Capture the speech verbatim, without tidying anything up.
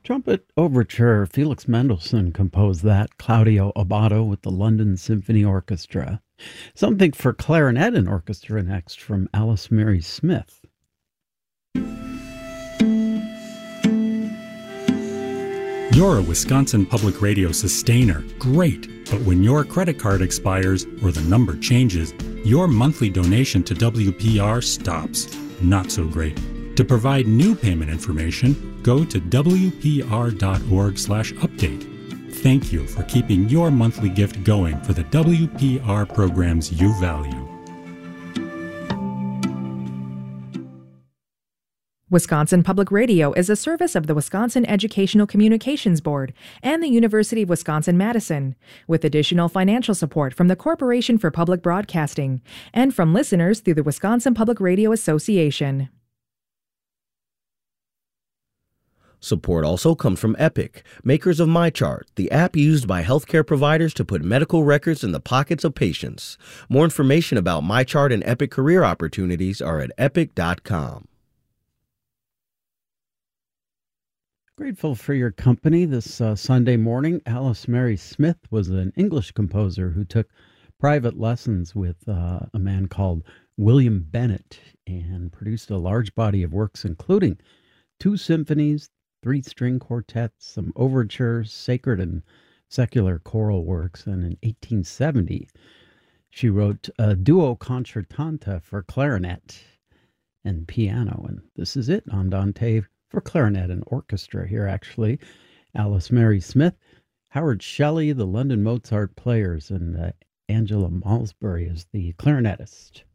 Trumpet Overture, Felix Mendelssohn composed that. Claudio Abbado with the London Symphony Orchestra. Something for clarinet and orchestra next from Alice Mary Smith. You're a Wisconsin Public Radio sustainer. Great. But when your credit card expires or the number changes, your monthly donation to W P R stops. Not so great. To provide new payment information, go to W P R dot org slash update. Thank you for keeping your monthly gift going for the W P R programs you value. Wisconsin Public Radio is a service of the Wisconsin Educational Communications Board and the University of Wisconsin-Madison, with additional financial support from the Corporation for Public Broadcasting and from listeners through the Wisconsin Public Radio Association. Support also comes from Epic, makers of MyChart, the app used by healthcare providers to put medical records in the pockets of patients. More information about MyChart and Epic career opportunities are at epic dot com. Grateful for your company this uh, Sunday morning. Alice Mary Smith was an English composer who took private lessons with uh, a man called William Bennett and produced a large body of works, including two symphonies, three-string quartets, some overtures, sacred and secular choral works. And in eighteen seventy, she wrote a duo concertanta for clarinet and piano. And this is it, Andante for clarinet and orchestra here, actually. Alice Mary Smith, Howard Shelley, the London Mozart Players, and uh, Angela Malsbury is the clarinetist.